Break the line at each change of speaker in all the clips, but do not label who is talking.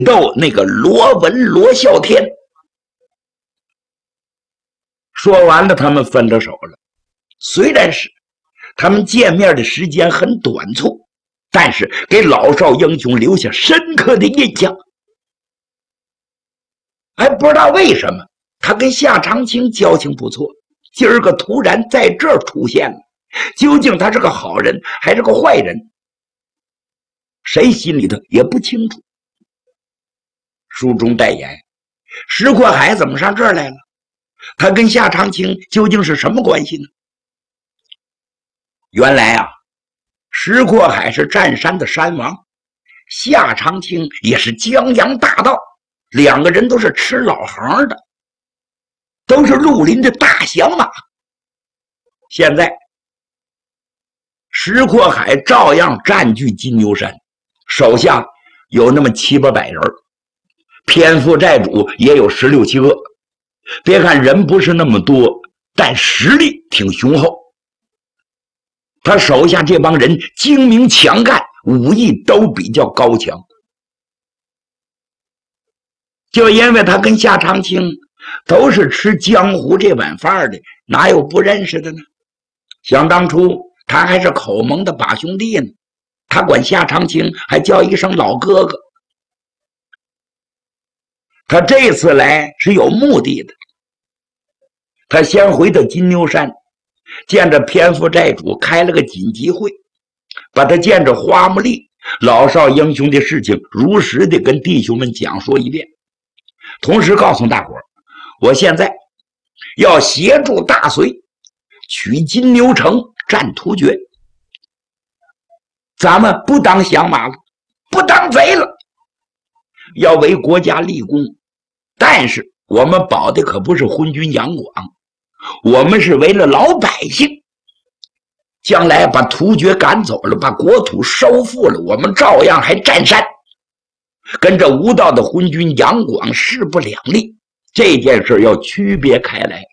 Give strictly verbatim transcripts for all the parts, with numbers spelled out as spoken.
斗那个罗文罗啸天。说完了，他们分了手了。虽然是他们见面的时间很短促，但是给老少英雄留下深刻的印象。还不知道为什么他跟夏长青交情不错，今儿个突然在这儿出现了，究竟他是个好人还是个坏人，谁心里头也不清楚。书中代言，石阔海怎么上这儿来了？他跟夏长青究竟是什么关系呢？原来啊，石阔海是占山的山王，夏长青也是江洋大盗，两个人都是吃老行的，都是绿林的大响马。现在石阔海照样占据金牛山，手下有那么七八百人，偏负债主也有十六七个。别看人不是那么多，但实力挺雄厚。他手下这帮人精明强干，武艺都比较高强。就因为他跟夏长青都是吃江湖这碗饭的，哪有不认识的呢？想当初他还是口蒙的把兄弟呢，他管夏长青还叫一声老哥哥。他这次来是有目的的，他先回到金牛山，见着偏负债主开了个紧急会，把他见着花木丽老少英雄的事情如实的跟弟兄们讲说一遍，同时告诉大伙儿，我现在要协助大隋取金牛城，战突厥，咱们不当响马了，不当贼了，要为国家立功。但是我们保的可不是昏君杨广，我们是为了老百姓，将来把突厥赶走了，把国土收复了，我们照样还占山，跟这无道的昏君杨广势不两立，这件事要区别开来。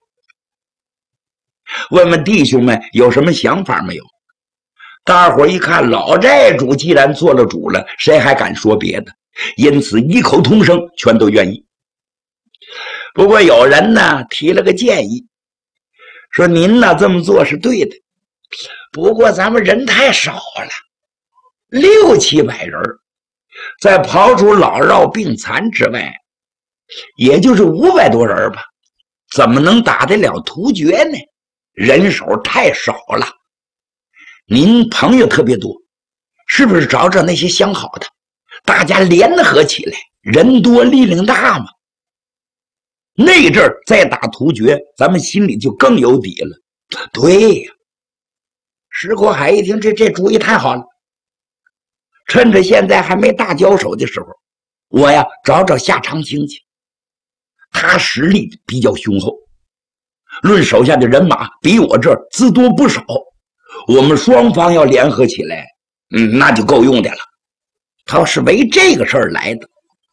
问问弟兄们有什么想法没有？大伙一看老债主既然做了主了，谁还敢说别的？因此异口同声，全都愿意。不过有人呢提了个建议，说您呢这么做是对的，不过咱们人太少了，六七百人，再刨除老弱病残之外，也就是五百多人吧，怎么能打得了突厥呢？人手太少了。您朋友特别多，是不是找找那些相好的，大家联合起来，人多力量大嘛？那阵儿再打突厥，咱们心里就更有底了。对呀，石阔海一听这这主意太好了，趁着现在还没大交手的时候，我呀找找夏长青去，他实力比较雄厚，论手下的人马比我这儿自多不少，我们双方要联合起来，嗯，那就够用的了。他是为这个事儿来的。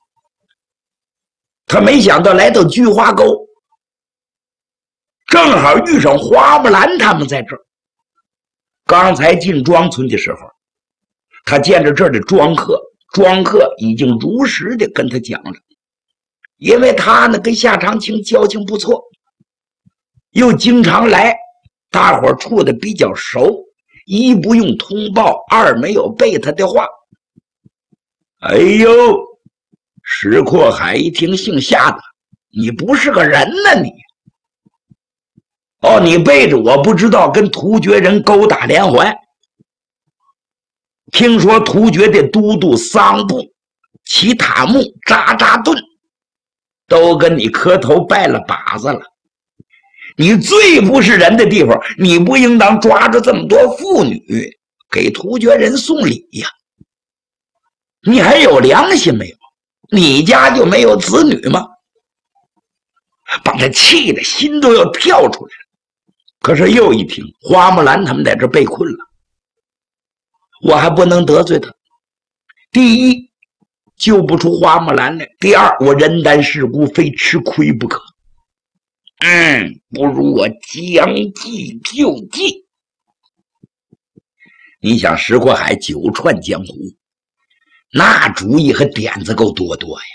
他没想到来到菊花沟，正好遇上花木兰他们在这儿。刚才进庄村的时候，他见着这儿的庄客，庄客已经如实的跟他讲了，因为他呢跟夏长青交情不错，又经常来，大伙儿处的比较熟，一不用通报，二没有背他的话。哎呦，石阔海一听，姓夏的，你不是个人呢你！哦，你背着我不知道跟突厥人勾打连环，听说突厥的都督桑布、齐塔木、扎扎顿都跟你磕头拜了把子了。你最不是人的地方，你不应当抓着这么多妇女给突厥人送礼呀！你还有良心没有？你家就没有子女吗？把他气得心都要跳出来了。可是又一听花木兰他们在这被困了，我还不能得罪他。第一，救不出花木兰来；第二，我人单势孤，非吃亏不可。嗯，不如我将计就计。你想石阔海久串江湖， 那主意和点子够多多呀。